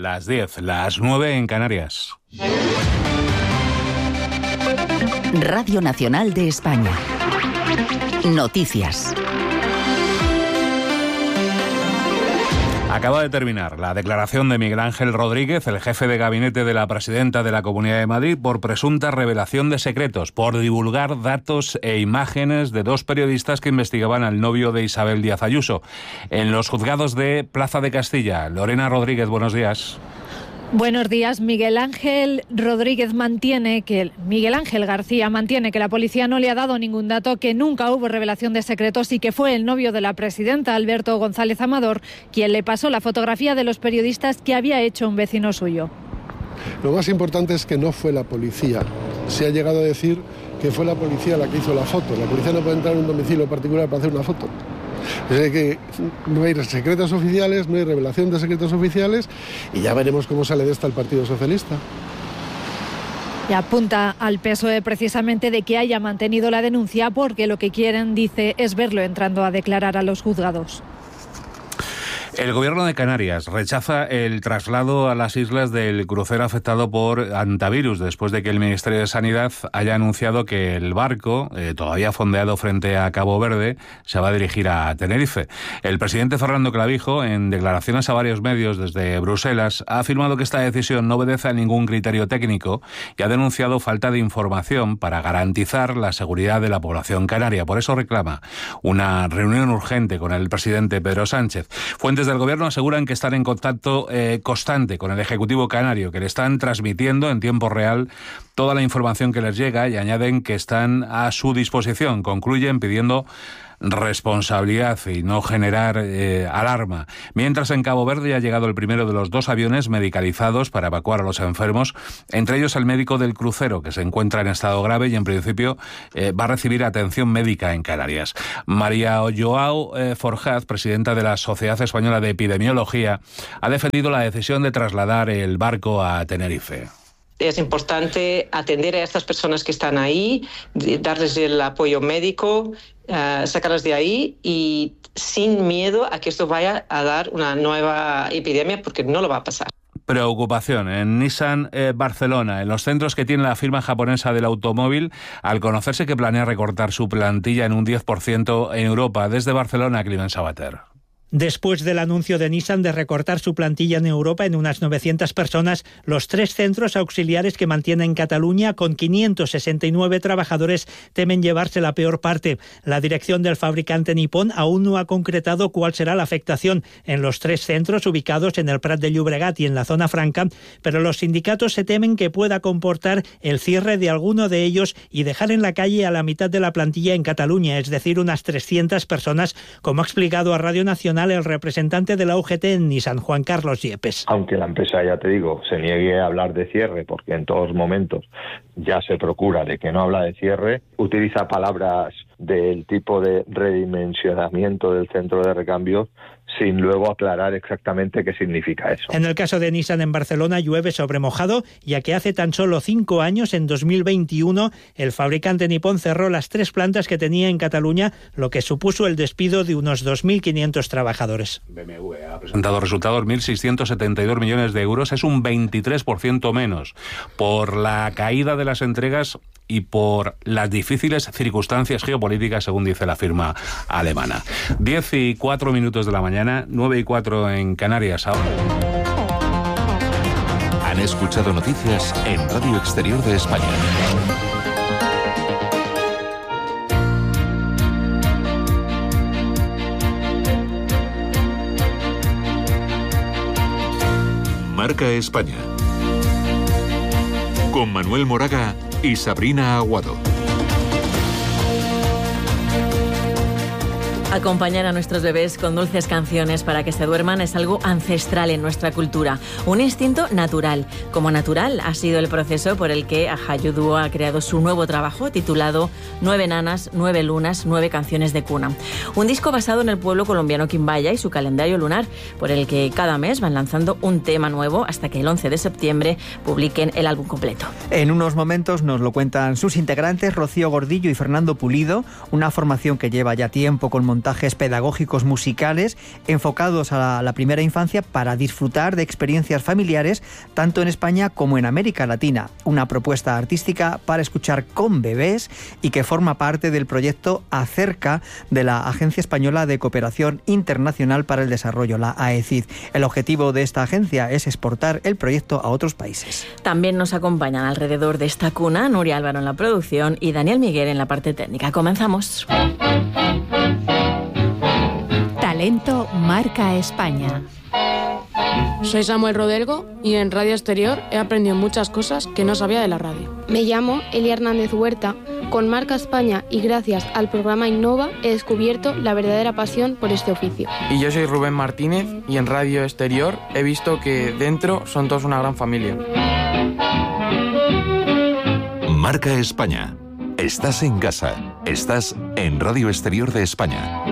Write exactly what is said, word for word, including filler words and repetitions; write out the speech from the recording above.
las diez, las nueve en Canarias. Radio Nacional de España. Noticias. Acaba de terminar la declaración de Miguel Ángel Rodríguez, el jefe de gabinete de la presidenta de la Comunidad de Madrid, por presunta revelación de secretos, por divulgar datos e imágenes de dos periodistas que investigaban al novio de Isabel Díaz Ayuso. En los juzgados de Plaza de Castilla, Lorena Rodríguez, buenos días. Buenos días. Miguel Ángel Rodríguez mantiene que Miguel Ángel García mantiene que la policía no le ha dado ningún dato, que nunca hubo revelación de secretos y que fue el novio de la presidenta, Alberto González Amador, quien le pasó la fotografía de los periodistas que había hecho un vecino suyo. Lo más importante es que no fue la policía. Se ha llegado a decir que fue la policía la que hizo la foto. La policía no puede entrar en un domicilio particular para hacer una foto. Es que no hay secretos oficiales, no hay revelación de secretos oficiales y ya veremos cómo sale de esta el Partido Socialista. Y apunta al P S O E precisamente de que haya mantenido la denuncia porque lo que quieren, dice, es verlo entrando a declarar a los juzgados. El Gobierno de Canarias rechaza el traslado a las islas del crucero afectado por hantavirus después de que el Ministerio de Sanidad haya anunciado que el barco, eh, todavía fondeado frente a Cabo Verde, se va a dirigir a Tenerife. El presidente Fernando Clavijo, en declaraciones a varios medios desde Bruselas, ha afirmado que esta decisión no obedece a ningún criterio técnico y ha denunciado falta de información para garantizar la seguridad de la población canaria. Por eso reclama una reunión urgente con el presidente Pedro Sánchez. Fuentes del Gobierno aseguran que están en contacto eh, constante con el Ejecutivo canario, que le están transmitiendo en tiempo real toda la información que les llega y añaden que están a su disposición. Concluyen pidiendo responsabilidad y no generar eh, alarma. Mientras en Cabo Verde ha llegado el primero de los dos aviones medicalizados para evacuar a los enfermos, entre ellos el médico del crucero, que se encuentra en estado grave y en principio eh, va a recibir atención médica en Canarias. María Joao eh, Forjaz, presidenta de la Sociedad Española de Epidemiología, ha defendido la decisión de trasladar el barco a Tenerife. Es importante atender a estas personas que están ahí, darles el apoyo médico, uh, sacarlas de ahí y sin miedo a que esto vaya a dar una nueva epidemia, porque no lo va a pasar. Preocupación en Nissan eh, Barcelona, en los centros que tiene la firma japonesa del automóvil, al conocerse que planea recortar su plantilla en un diez por ciento en Europa. Desde Barcelona, Climent Sabater. Después del anuncio de Nissan de recortar su plantilla en Europa en unas novecientas personas, los tres centros auxiliares que mantiene en Cataluña, con quinientos sesenta y nueve trabajadores, temen llevarse la peor parte. La dirección del fabricante nipón aún no ha concretado cuál será la afectación en los tres centros ubicados en el Prat de Llobregat y en la zona franca, pero los sindicatos se temen que pueda comportar el cierre de alguno de ellos y dejar en la calle a la mitad de la plantilla en Cataluña, es decir, unas trescientas personas, como ha explicado a Radio Nacional el representante de la U G T en Nissan, Juan Carlos Yepes. Aunque la empresa, ya te digo, se niegue a hablar de cierre, porque en todos momentos ya se procura de que no habla de cierre, utiliza palabras del tipo de redimensionamiento del centro de recambio sin luego aclarar exactamente qué significa eso. En el caso de Nissan en Barcelona llueve sobre mojado, ya que hace tan solo cinco años, en dos mil veintiuno, el fabricante nipón cerró las tres plantas que tenía en Cataluña, lo que supuso el despido de unos dos mil quinientos trabajadores. B M W ha presentado resultados mil seiscientos setenta y dos millones de euros, es un veintitrés por ciento menos, por la caída de las entregas y por las difíciles circunstancias geopolíticas, según dice la firma alemana. diez y cuatro minutos de la mañana, nueve y cuatro en Canarias ahora. Han escuchado noticias en Radio Exterior de España. Marca España. Con Manuel Moraga y Sabrina Aguado. Acompañar a nuestros bebés con dulces canciones para que se duerman es algo ancestral en nuestra cultura, un instinto natural. Como natural ha sido el proceso por el que Ajayu Duo ha creado su nuevo trabajo titulado Nueve nanas, nueve lunas, nueve canciones de cuna. Un disco basado en el pueblo colombiano Quimbaya y su calendario lunar, por el que cada mes van lanzando un tema nuevo hasta que el once de septiembre publiquen el álbum completo. En unos momentos nos lo cuentan sus integrantes, Rocío Gordillo y Fernando Pulido, una formación que lleva ya tiempo con montajes pedagógicos musicales enfocados a la, la primera infancia para disfrutar de experiencias familiares tanto en España como en América Latina. Una propuesta artística para escuchar con bebés y que forma parte del proyecto Acerca de la Agencia Española de Cooperación Internacional para el Desarrollo, la A E C I D. El objetivo de esta agencia es exportar el proyecto a otros países. También nos acompañan alrededor de esta cuna Nuria Álvaro en la producción y Daniel Miguel en la parte técnica. Comenzamos. Talento marca España. Soy Samuel Rodelgo y en Radio Exterior he aprendido muchas cosas que no sabía de la radio. Me llamo Elia Hernández Huerta. Con Marca España y gracias al programa Innova he descubierto la verdadera pasión por este oficio. Y yo soy Rubén Martínez y en Radio Exterior he visto que dentro son todos una gran familia. Marca España. Estás en casa. Estás en Radio Exterior de España.